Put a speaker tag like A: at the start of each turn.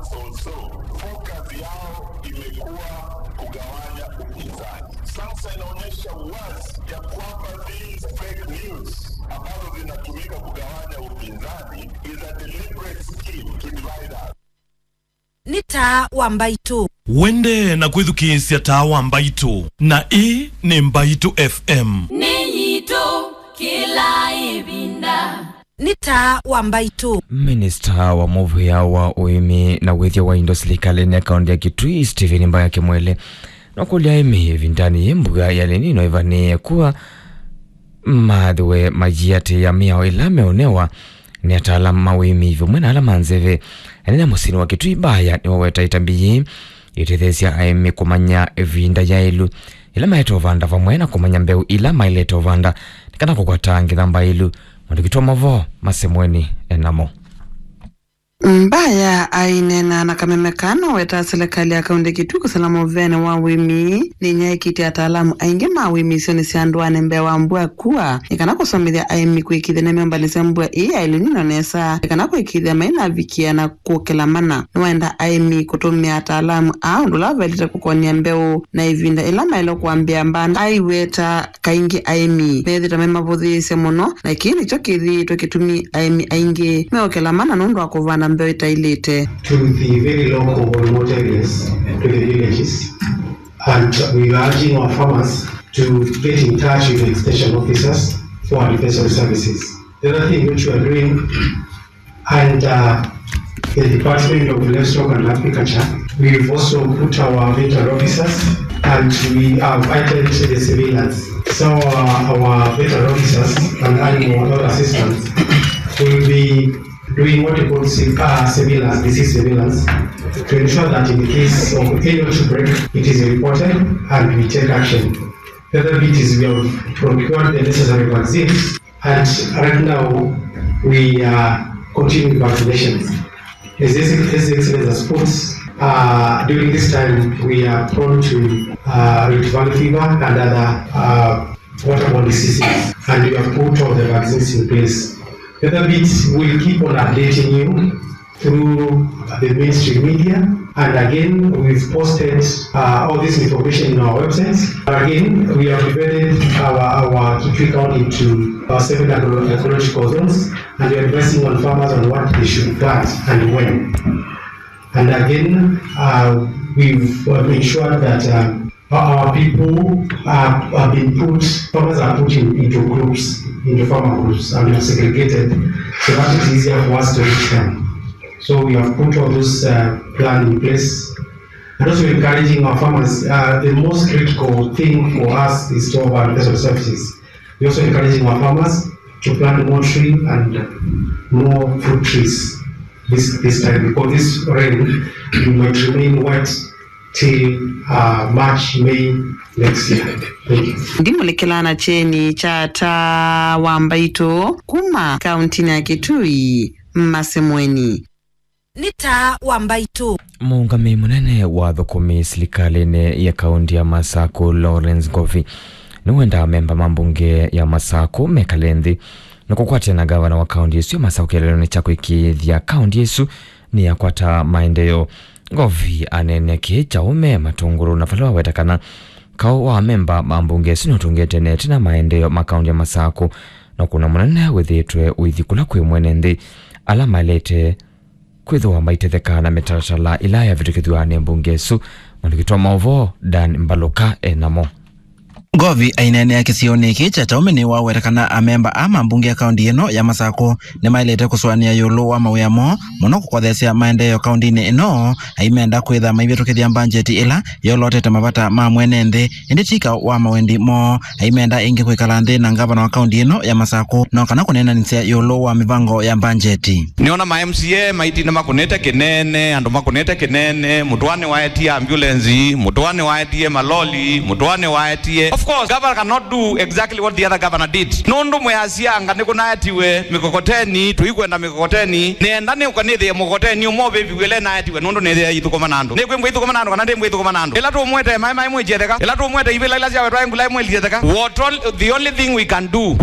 A: So focus yao imekuwa kugawanya upinzani. Sasa inaonyesha wazi ya kwamba these fake news ambazo zinatumika kugawanya upinzani is a deliberate scheme to divide us.
B: Nita wa Mbaitu
C: wende na kwithukisya taa wa Mbaitu na hii ni Mbaitu FM
D: Niyito kila ibinda
B: Nita wa Mbaitu.
E: Minister wa Movia wa Uimi na withia wa Indo serikali ya kaunti ya Kitui Stephen Mbaya Kimwele na kulia imi vindani mbuga ya Lenino ivani kuwa madhwe majiate ya miao ila meonewa ni ataalamu mawimi hivyo mwena ala manzeve enena musini wa Kitui Baya ni waweta itambiyi itethesia aimi kumanya vinda ya ilu ila maeto vanda vamwena kumanya mbeu ila maileto vanda nikana kukwata ngithamba ilu mwandikitwa mavo masemweni enamo.
F: Mbaya ainena na kamemekano weta serikali ya kaunti Kitui kusalamu vene wa wimi ni nyaikiti ataalamu ainge mawimi sioni sianduane mbewa mbua kuwa nikana kusomithia aimi kuikithia na miombalisa mbua iya ilinino nesa nikana kuikithia maina vikia na kukelamana nwenda aimi kutumia ataalamu au ndula velita kukonia mbeu na ivinda ilama ilo kuambia mbanda aiweta kaingi aimi methita memavuthi semono na ikini chokithi tukitumi aimi ainge meokelamana nundu wa kuvana mbeo itailite
G: to the very local remote areas, to the villages, and we are urging our farmers to get in touch with the extension officers for advisory services. The other thing which we are doing, and the Department of Livestock and Agriculture, we've also put our veterinary officers and we have invited the civilians. So our veterinary officers and animal health assistants will be doing what we call surveillance, disease surveillance, to ensure that in the case of any outbreak, it is reported and we take action. The other bit is we have procured the necessary vaccines, and right now we are continuing vaccinations. As Excellency has put, during this time we are prone to Rift Valley fever and other waterborne diseases, and we have put all the vaccines in place. The other bit, we'll keep on updating you through the mainstream media, and again, we've posted all this information in our websites. Again, we have divided our Kitui County into 7 ecological zones, and we are advising on farmers on what they should plant and when. And again, we've ensured that our people have been put, farmers are put into groups, into farmer groups, and we have segregated so that it's easier for us to reach them. So we have put all those plans in place. And also encouraging our farmers, the most critical thing for us is to have advisory services. We're also encouraging our farmers to plant more trees and more fruit trees this time, because this rain might remain wet till March, May next year. Thank you.
F: Ndimulikilana cheni chata wa Mbaitu kuma kaunti ya Kitui masemweni.
B: Nita wa Mbaitu.
E: Muungami munene wa thukumi serikali ya kaunti ya Masako Lawrence Govi nuwenda memba mambunge ya Masako Mekalenthi na kukwatia na gavana wa kaunti yesu ya Masako keleloni chako ikithia kaunti yesu ni ya kwata maendeleo. Govi aneneke chaume matunguru na falewa wetakana kao wa memba mambunge sinotungete neti na maendeleo makaundi ya Masako na kuna munene withitwe uithikula kwe mwenenthi alama lete kwithwa maitetheka na metaratala ilaya vitukithiwane mbunge su mwandikitwa maovo Dan Mbaluka enamo.
H: Govi ainene kisioni kicha chaumeni wa wetakana amemba ama mbunge ya kaunti ino ya Masako ni mailete kuswania yulu wa mawiyamo muno kukwathesia maendeleo kaunti ino aimenda kwitha maibitukithia budget ila yolotete mabata ma mwenenthi indi tika wa mawendi mo aimenda ingi kwikala nthi na gavana wa kaunti ino ya Masako no kana kunenanisia yulu wa mivango ya budget.
I: Niona ma MCA maiti na makunete kinene andu makunete kinene mutwane waetie ambulance mutwane waetie maloli mutwane waetie. Of course, governor cannot do exactly what the other governor did. Nundu mwasianga nikunaetiwe mikokoteni tuikwenda mikokoteni nenda ne ukanithe mukokoteni umobe biwele naetiwe nundu nethe yithukomanando ne kwemwe yithukomanando kana ndemwe yithukomanando ela tu mwete mai mwe jetheka ela tu mwete ibela ila cia wetwa ngula mwe jetheka. What all the only thing we can do